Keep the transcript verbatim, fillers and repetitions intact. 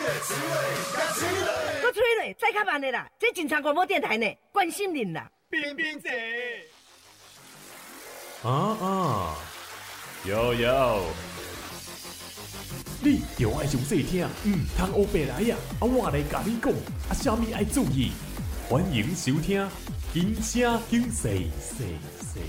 我吹嘞，再较慢的啦，这正常广播电台呢，关心您啦。 冰冰姐， 啊啊，有有，你着爱上细听，嗯，通黑白来呀，啊，我来甲你讲，啊，啥物爱注意，欢迎收听，金声金细细细。